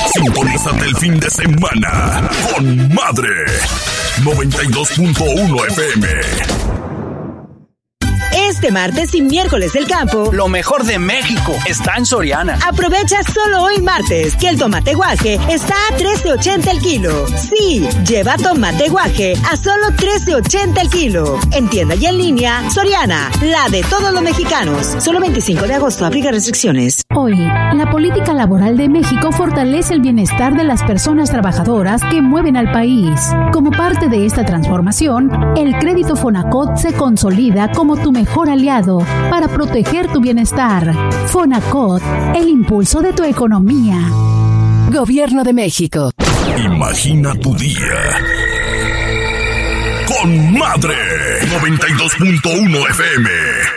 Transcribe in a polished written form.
Sintonízate el fin de semana con Madre 92.1 FM. Este martes y miércoles del campo, lo mejor de México está en Soriana. Aprovecha solo hoy martes que el tomate guaje está a $13.80 el kilo. Sí, lleva tomate guaje a solo $13.80 el kilo. En tienda y en línea, Soriana, la de todos los mexicanos. Solo 25 de agosto, aplica restricciones. Hoy, la política laboral de México fortalece el bienestar de las personas trabajadoras que mueven al país. Como parte de esta transformación, el crédito Fonacot se consolida como tu mejor aliado para proteger tu bienestar. Fonacot, el impulso de tu economía. Gobierno de México. Imagina tu día con Madre 92.1 FM.